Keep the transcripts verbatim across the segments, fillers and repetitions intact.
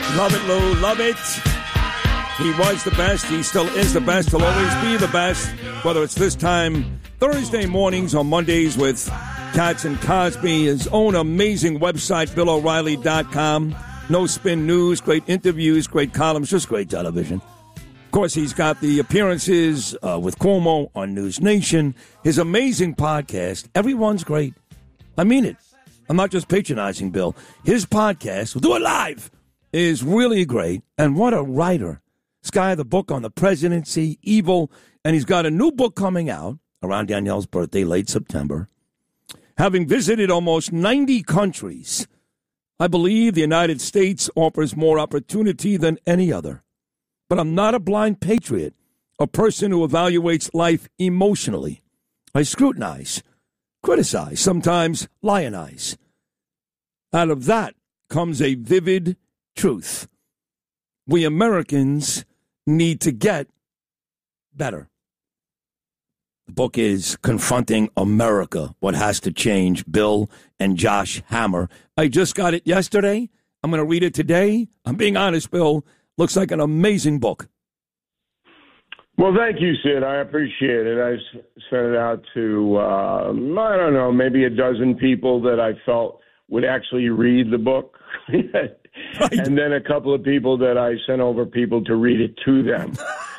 Love it, Lou. Love it. He was the best. He still is the best. He'll always be the best. Whether it's this time Thursday mornings or Mondays with Katz and Cosby. His own amazing website, Bill O'Reilly dot com. No spin news, great interviews, great columns, just great television. Of course, he's got the appearances uh, with Cuomo on News Nation. His amazing podcast. Everyone's great. I mean it. I'm not just patronizing Bill. His podcast, we'll do it live, is really great. And what a writer. This guy, the book on the presidency, evil, and he's got a new book coming out around Danielle's birthday, late September. Having visited almost ninety countries, I believe the United States offers more opportunity than any other. But I'm not a blind patriot, a person who evaluates life emotionally. I scrutinize, criticize, sometimes lionize. Out of that comes a vivid truth. We Americans need to get better. The book is Confronting America, What Has to Change, Bill and Josh Hammer. I just got it yesterday. I'm going to read it today. I'm being honest, Bill. Looks like an amazing book. Well, thank you, Sid. I appreciate it. I sent it out to, uh, I don't know, maybe a dozen people that I felt would actually read the book. Right. And then a couple of people that I sent over people to read it to them.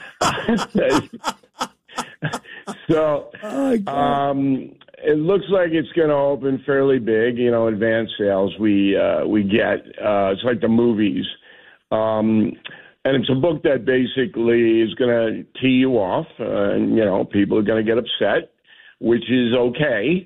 So oh, um, it looks like it's going to open fairly big, you know, advanced sales we uh, we get. Uh, it's like the movies. Um, and it's a book that basically is going to tee you off, uh, and, you know, people are going to get upset, which is okay.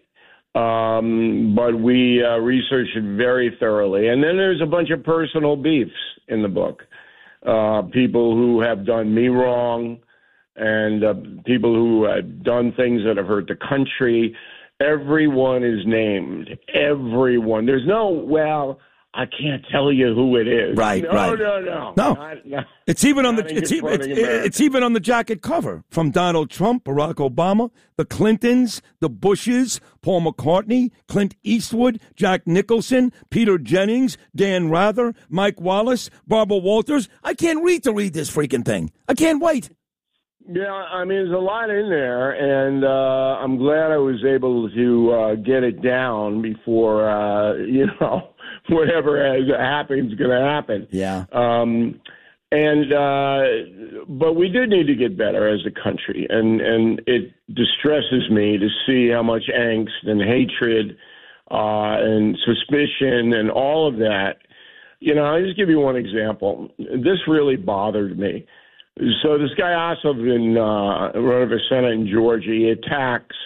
Um, but we uh, researched it very thoroughly. And then there's a bunch of personal beefs in the book. Uh, people who have done me wrong and uh, people who have done things that have hurt the country. Everyone is named. Everyone. There's no, well, I can't tell you who it is. Right, no, right. No, no, no. Not, not, it's even on the it's even, it's, it's even on the jacket cover from Donald Trump, Barack Obama, the Clintons, the Bushes, Paul McCartney, Clint Eastwood, Jack Nicholson, Peter Jennings, Dan Rather, Mike Wallace, Barbara Walters. I can't read to read this freaking thing. I can't wait. Yeah, I mean, there's a lot in there, and uh, I'm glad I was able to uh, get it down before, uh, you know, whatever has happened is going to happen. Yeah. Um, and uh, but we do need to get better as a country, and, and it distresses me to see how much angst and hatred uh, and suspicion and all of that. You know, I'll just give you one example. This really bothered me. So this guy Ossoff in uh, running for Senate in Georgia, he attacks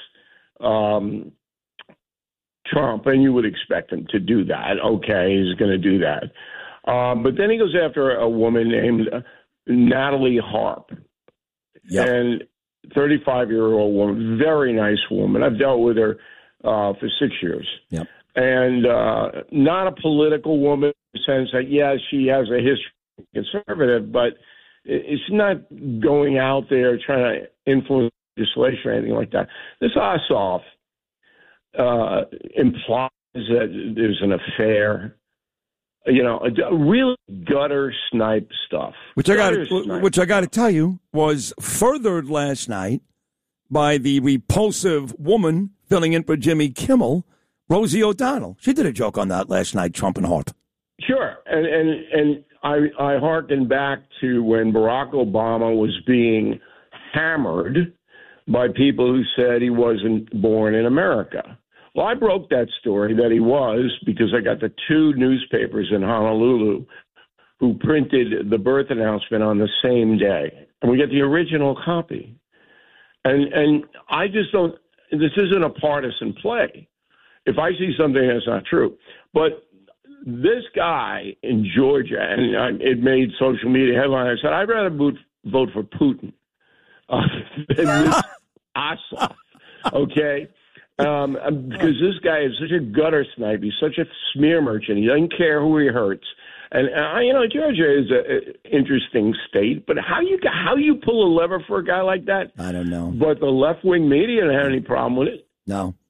um, Trump, and you would expect him to do that. Okay, he's going to do that. Uh, but then he goes after a woman named Natalie Harp, yep. and thirty-five-year-old woman, very nice woman. I've dealt with her uh, for six years. Yep. And uh, not a political woman in the sense that, yeah, she has a history of conservative, but it's not going out there trying to influence legislation or anything like that. This Ossoff uh, implies that there's an affair, you know, a, a real gutter snipe stuff. Which I got, which I got to tell you, was furthered last night by the repulsive woman filling in for Jimmy Kimmel, Rosie O'Donnell. She did a joke on that last night, Trump and Harp. Sure, and and and. I, I hearken back to when Barack Obama was being hammered by people who said he wasn't born in America. Well, I broke that story that he was because I got the two newspapers in Honolulu who printed the birth announcement on the same day. And we get the original copy. And and I just don't, this isn't a partisan play. If I see something that's not true. But this guy in Georgia, and it made social media headline, I said, I'd rather vote, vote for Putin uh, than this Ossoff, okay? Um, because this guy is such a gutter snipe. He's such a smear merchant. He doesn't care who he hurts. And, uh, you know, Georgia is an interesting state, but how you how you pull a lever for a guy like that? I don't know. But the left-wing media didn't have any problem with it. No.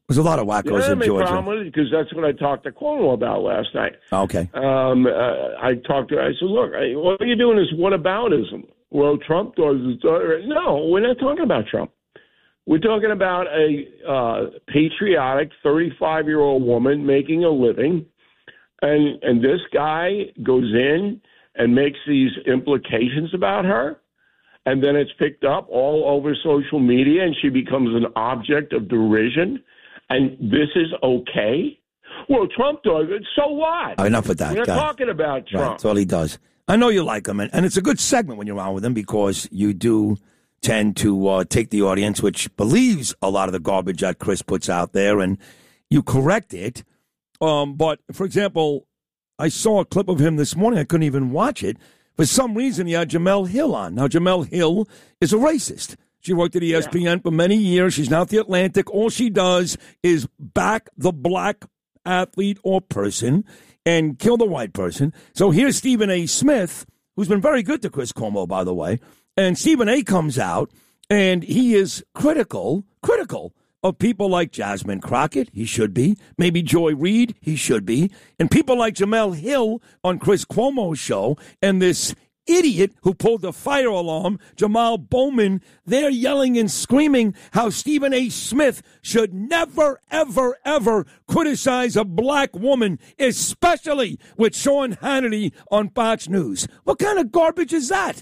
There's a lot of wackos yeah, in Georgia. problem with it because that's what I talked to Cuomo about last night. Okay. Um, uh, I talked to I said, look, I, what you're doing is whataboutism. Well, Trump does it. No, we're not talking about Trump. We're talking about a uh, patriotic thirty-five-year-old woman making a living, and and this guy goes in and makes these implications about her, and then it's picked up all over social media, and she becomes an object of derision. And this is okay? Well, Trump does it. So what? Oh, enough with that. We're not guy. talking about Trump. Right, that's all he does. I know you like him, and, and it's a good segment when you're on with him because you do tend to uh, take the audience, which believes a lot of the garbage that Chris puts out there, and you correct it. Um, but, for example, I saw a clip of him this morning. I couldn't even watch it. For some reason, he had Jemele Hill on. Now, Jemele Hill is a racist. She worked at E S P N yeah. for many years. She's now at the Atlantic. All she does is back the black athlete or person and kill the white person. So here's Stephen A. Smith, who's been very good to Chris Cuomo, by the way. And Stephen A. comes out, and he is critical, critical of people like Jasmine Crockett. He should be. Maybe Joy Reid. He should be. And people like Jemele Hill on Chris Cuomo's show, and this idiot who pulled the fire alarm, Jamal Bowman, they're yelling and screaming how Stephen A. Smith should never, ever, ever criticize a black woman, especially with Sean Hannity on Fox News. What kind of garbage is that?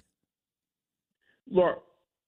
Look,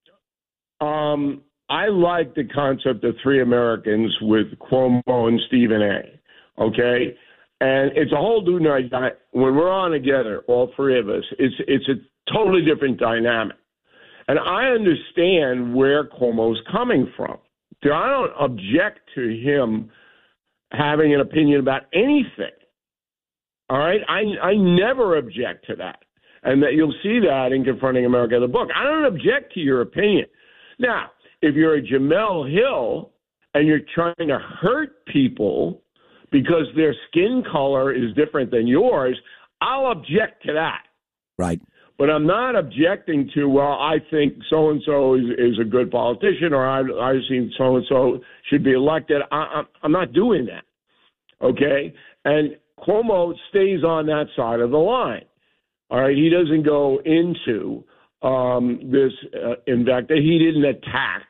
um, I like the concept of three Americans with Cuomo and Stephen A., okay? And it's a whole new night. When we're on together, all three of us, it's it's a totally different dynamic. And I understand where Cuomo's coming from. I don't object to him having an opinion about anything. All right? I, I never object to that. And that you'll see that in Confronting America, the book. I don't object to your opinion. Now, if you're a Jemele Hill and you're trying to hurt people because their skin color is different than yours, I'll object to that. Right. But I'm not objecting to, well, I think so-and-so is, is a good politician, or I, I think so-and-so should be elected. I, I'm not doing that, okay? And Cuomo stays on that side of the line, all right? He doesn't go into um, this uh, invective. He didn't attack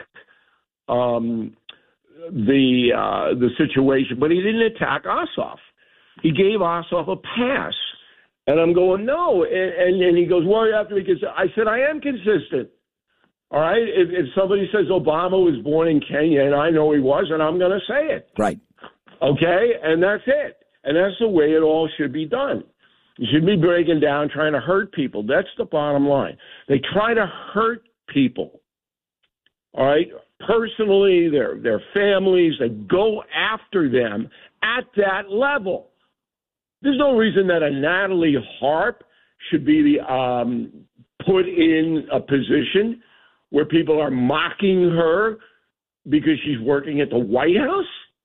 um the uh, the situation, but he didn't attack Ossoff. He gave Ossoff a pass. And I'm going, no. And, and, and he goes, well, you have to be consistent. I said, I am consistent. All right? If, if somebody says Obama was born in Kenya, and I know he was, and I'm going to say it. Right. Okay? And that's it. And that's the way it all should be done. You should be breaking down, trying to hurt people. That's the bottom line. They try to hurt people. All right? Personally, their their families, they go after them at that level. There's no reason that a Natalie Harp should be um, put in a position where people are mocking her because she's working at the White House,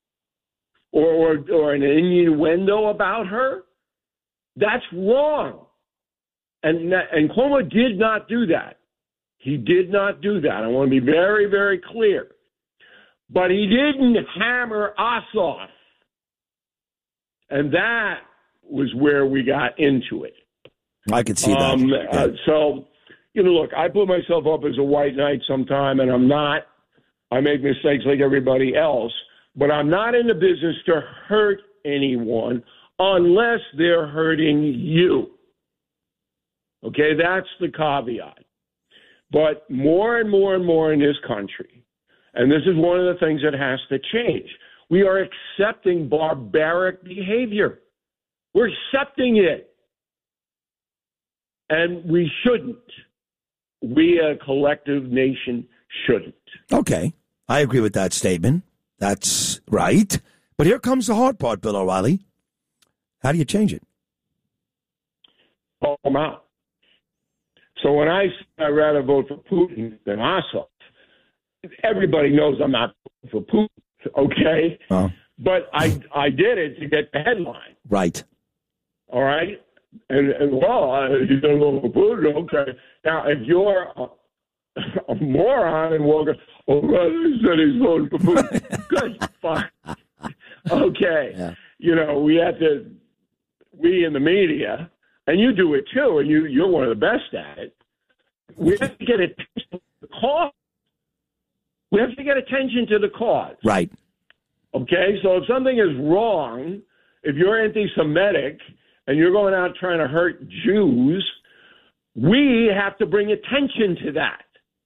or or, or an innuendo about her. That's wrong. And and Cuomo did not do that. He did not do that. I want to be very, very clear. But he didn't hammer Ossoff. And that was where we got into it. I could see that. Um, yeah. uh, so, you know, look, I put myself up as a white knight sometime, and I'm not. I make mistakes like everybody else. But I'm not in the business to hurt anyone unless they're hurting you. Okay, that's the caveat. But more and more and more in this country, and this is one of the things that has to change, we are accepting barbaric behavior. We're accepting it. And we shouldn't. We, a collective nation, shouldn't. Okay. I agree with that statement. That's right. But here comes the hard part, Bill O'Reilly. How do you change it? Call them out. So when I say I'd rather vote for Putin than Ossoff, everybody knows I'm not voting for Putin, okay? Oh. But I I did it to get the headline. Right. All right? And, and well, uh, you're going to vote for Putin, okay. Now, if you're a, a moron and walk, oh, well, he said he's voting for Putin. Good, fine. Okay. Yeah. You know, we have to, we in the media, and you do it too, and you, you're one of the best at it. We have to get attention to the cause. We have to get attention to the cause. Right. Okay? So if something is wrong, if you're anti-Semitic and you're going out trying to hurt Jews, we have to bring attention to that.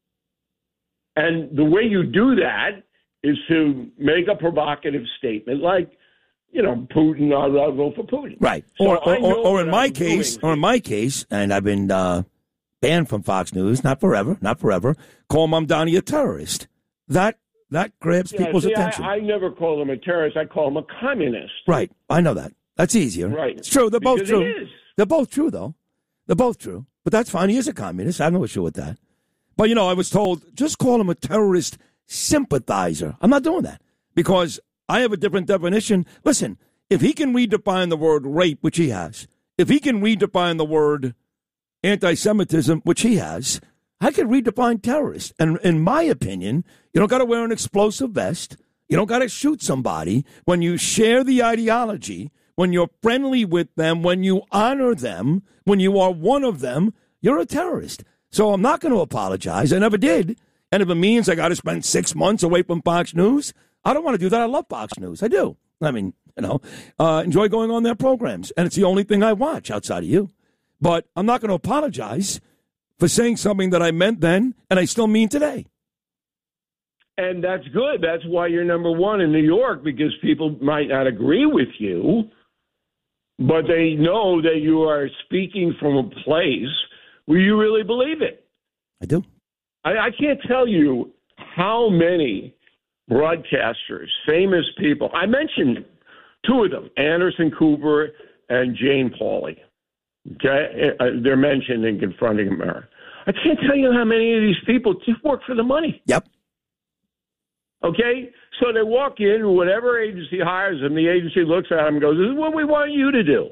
And the way you do that is to make a provocative statement like, you know, Putin, I'll, I'll vote for Putin. Right. So or or, or, or in my I'm case, doing. or in my case, and I've been uh, banned from Fox News, not forever, not forever, call Mamdani a terrorist. That that grabs Yeah, people's see, attention. I, I never call him a terrorist. I call him a communist. Right. I know that. That's easier. Right. It's true. They're both Because true. it is. They're both true, though. They're both true. But that's fine. He is a communist. I have no issue with that. But, you know, I was told, just call him a terrorist sympathizer. I'm not doing that because I have a different definition. Listen, if he can redefine the word rape, which he has, if he can redefine the word anti-Semitism, which he has, I can redefine terrorist. And in my opinion, you don't got to wear an explosive vest. You don't got to shoot somebody. When you share the ideology, when you're friendly with them, when you honor them, when you are one of them, you're a terrorist. So I'm not going to apologize. I never did. And if it means I got to spend six months away from Fox News, I don't want to do that. I love Fox News. I do. I mean, you know, uh, enjoy going on their programs. And it's the only thing I watch outside of you. But I'm not going to apologize for saying something that I meant then and I still mean today. And that's good. That's why you're number one in New York, because people might not agree with you, but they know that you are speaking from a place where you really believe it. I do. I, I can't tell you how many broadcasters, famous people, I mentioned two of them, Anderson Cooper and Jane Pauley. Okay, uh, they're mentioned in Confronting America. I can't tell you how many of these people just work for the money. Yep. Okay, so they walk in, whatever agency hires them, the agency looks at them and goes, "This is what we want you to do."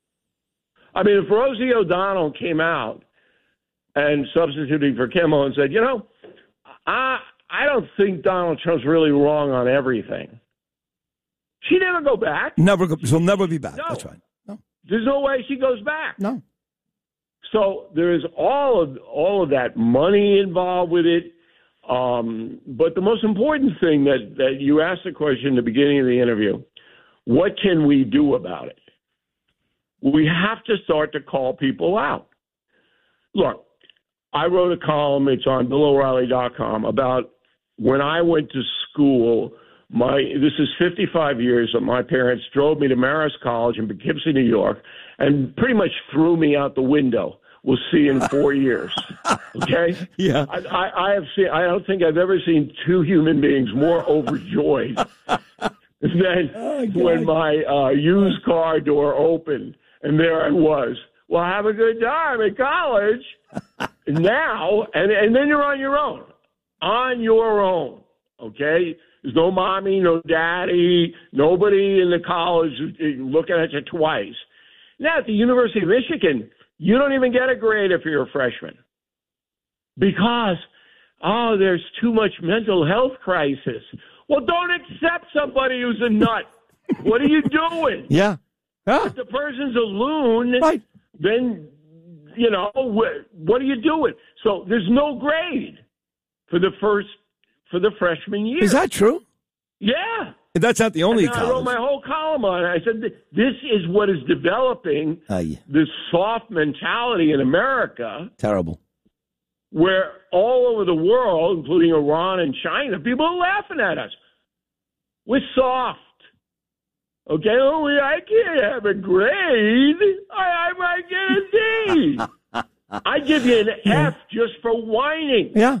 I mean, if Rosie O'Donnell came out and substituting for Kimmel and said, "You know, I I don't think Donald Trump's really wrong on everything," she never go back. Never. Go, she'll never be back. No. That's right. No. There's no way she goes back. No. So there's all of all of that money involved with it. Um, but the most important thing that, that you asked the question at the beginning of the interview, what can we do about it? We have to start to call people out. Look, I wrote a column, it's on Bill O'Reilly dot com, about when I went to school. My this is fifty-five years that my parents drove me to Marist College in Poughkeepsie, New York, and pretty much threw me out the window. We'll see in four years. Okay? Yeah. I, I, I have seen. I don't think I've ever seen two human beings more overjoyed than oh, when my uh, used car door opened and there I was. Well, have a good time at college. Now, and and then you're on your own. On your own. Okay? There's no mommy, no daddy, nobody in the college looking at you twice. Now, at the University of Michigan, you don't even get a grade if you're a freshman. Because, oh, there's too much mental health crisis. Well, don't accept somebody who's a nut. What are you doing? Yeah. yeah. If the person's a loon, right. then, you know, what, what are you doing? So there's no grade for the first, for the freshman year. Is that true? Yeah. That's not the only and college. I wrote my whole column on it. I said, this is what is developing uh, yeah. this soft mentality in America. Terrible. Where all over the world, including Iran and China, people are laughing at us. We're soft. Okay? Oh, I can't have a grade. I, I might get a D. I give you an F just for whining. Yeah.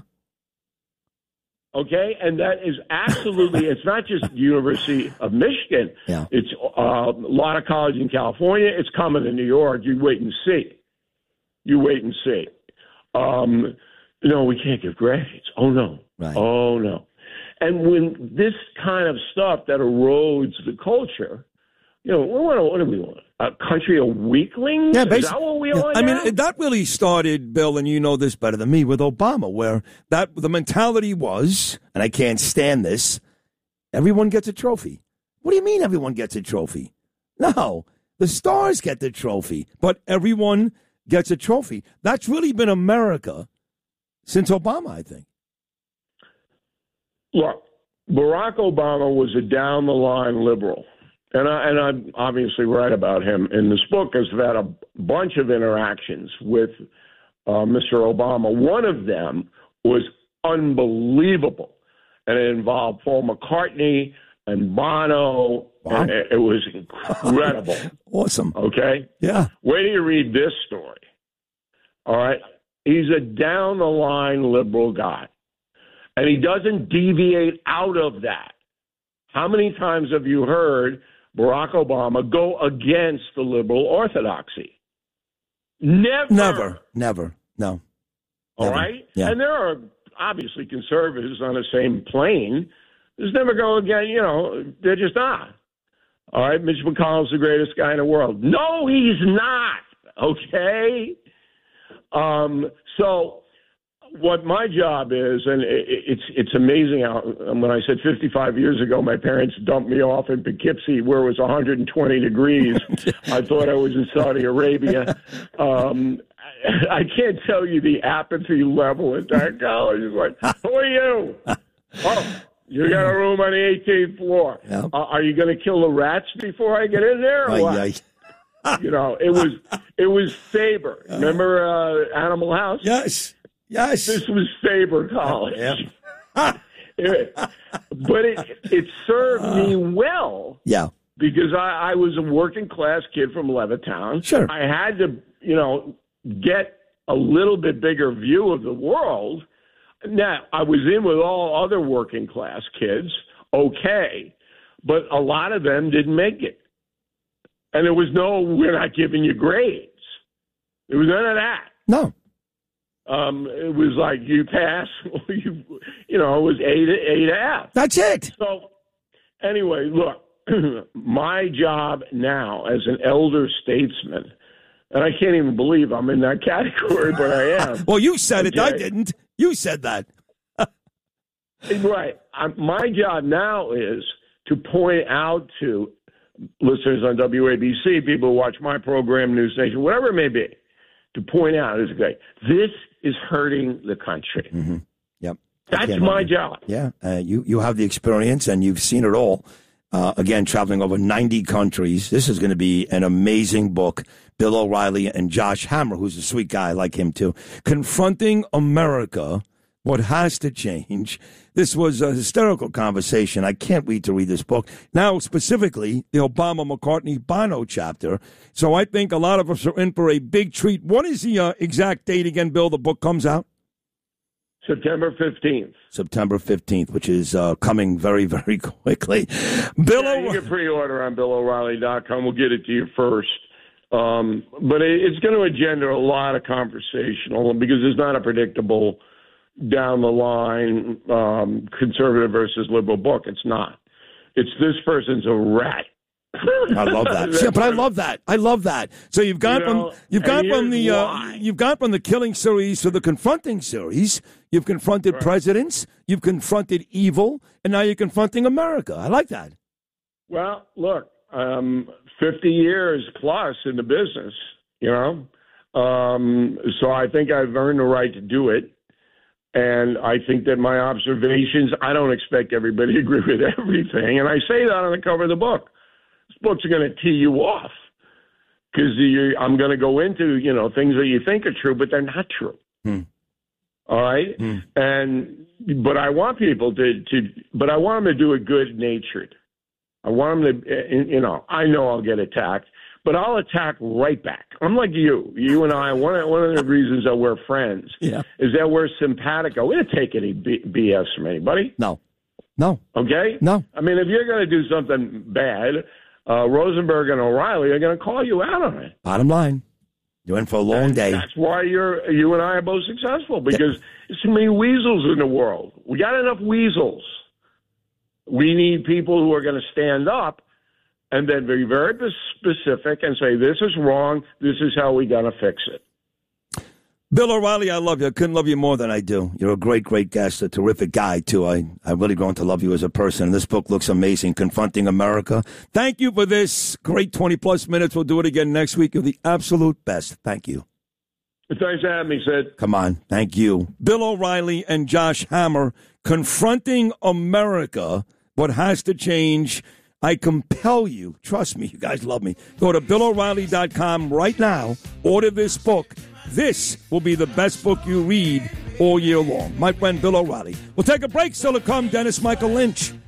Okay, and that is absolutely, it's not just the University of Michigan. Yeah. It's uh, a lot of colleges in California. It's coming to New York. You wait and see. You wait and see. Um, no, we can't give grades. Oh, no. Right. Oh, no. And when this kind of stuff that erodes the culture, you know, what, what do we want? A country of weaklings? Yeah, Is that what we yeah. want I now? mean, that really started, Bill, and you know this better than me, with Obama, where that the mentality was, and I can't stand this, everyone gets a trophy. What do you mean everyone gets a trophy? No, the stars get the trophy, but everyone gets a trophy. That's really been America since Obama, I think. Look, Barack Obama was a down-the-line liberal. And, I, and I'm obviously right about him in this book, because I've had a bunch of interactions with uh, Mister Obama. One of them was unbelievable, and it involved Paul McCartney and Bono. Wow. And it, it was incredible. Awesome. Okay? Yeah. Wait till you read this story. All right? He's a down-the-line liberal guy, and he doesn't deviate out of that. How many times have you heard Barack Obama go against the liberal orthodoxy? Never. Never. Never. No. All Never. right? Yeah. And there are obviously conservatives on the same plane. Just never go again, you know, they're just not. All right, Mitch McConnell's the greatest guy in the world. No, he's not. Okay? Um, so what my job is, and it's it's amazing how, when I said fifty-five years ago, my parents dumped me off in Poughkeepsie where it was one hundred twenty degrees. I thought I was in Saudi Arabia. Um, I can't tell you the apathy level at that college. It's like, who are you? Oh, you got a room on the eighteenth floor. Yeah. Uh, are you going to kill the rats before I get in there? Or Aye, what? aye. You know, it was it was Faber. Remember uh, Animal House? Yes. Yes. This was Faber College. Yeah. It- but it it served me well Yeah. because I, I was a working class kid from Levittown. Sure. I had to, you know, get a little bit bigger view of the world. Now, I was in with all other working class kids, okay, but a lot of them didn't make it. And there was no, we're not giving you grades. There was none of that. No. Um, it was like you pass, or you, you know, it was A to A to F. That's it. So, anyway, look, my job now as an elder statesman, and I can't even believe I'm in that category, but I am. Well, you said it. I Okay. didn't. You said that. Right. I, my job now is to point out to listeners on W A B C, people who watch my program, News Nation, whatever it may be, to point out is great. This is hurting the country. Mm-hmm. Yep. That's Again, my uh, job. Yeah. Uh, you, you have the experience and you've seen it all. Uh, again, traveling over ninety countries. This is going to be an amazing book. Bill O'Reilly and Josh Hammer, who's a sweet guy, I like him too. Confronting America, what has to change. This was a hysterical conversation. I can't wait to read this book. Now, specifically, the Obama-McCartney-Bono chapter. So I think a lot of us are in for a big treat. What is the uh, exact date again, Bill, the book comes out? September fifteenth. September fifteenth, which is uh, coming very, very quickly. Bill Yeah, you O'Reilly. can pre-order on Bill O'Reilly dot com. We'll get it to you first. Um, but it, it's going to engender a lot of conversational because it's not a predictable down the line um, conservative versus liberal book. It's not. It's this person's a rat. I love that. Yeah, but I love that. I love that. So you've gone You know, from you've gone and from the here's uh, why. you've gone from the killing series to the confronting series. You've confronted Right. presidents. You've confronted evil, and now you're confronting America. I like that. Well, look, um, fifty years plus in the business, you know. Um, so I think I've earned the right to do it. And I think that my observations, I don't expect everybody to agree with everything. And I say that on the cover of the book. This book's going to tee you off because I'm going to go into, you know, things that you think are true, but they're not true. Hmm. All right. Hmm. And, but I want people to, to, but I want them to do it good natured. I want them to, you know, I know I'll get attacked, but I'll attack right back. I'm like you. You and I, one of, one of the reasons that we're friends Yeah. is that we're simpatico. We don't take any B- BS from anybody. No. No. Okay? No. I mean, if you're going to do something bad, uh, Rosenberg and O'Reilly are going to call you out on it. Bottom line, you're in for a long And day. That's why you're you and I are both successful because there's too many weasels in the world. We got enough weasels. We need people who are going to stand up and then be very specific and say, this is wrong. This is how we got to fix it. Bill O'Reilly, I love you. I couldn't love you more than I do. You're a great, great guest, a terrific guy, too. I, I really grown to love you as a person. This book looks amazing, Confronting America. Thank you for this great twenty-plus minutes. We'll do it again next week. You're the absolute best. Thank you. Thanks for having me, Sid. Come on. Thank you. Bill O'Reilly and Josh Hammer, Confronting America, What Has to Change. I compel you, trust me, you guys love me, go to Bill O'Reilly dot com right now, order this book. This will be the best book you read all year long. My friend Bill O'Reilly. We'll take a break. Still to come, Dennis Michael Lynch.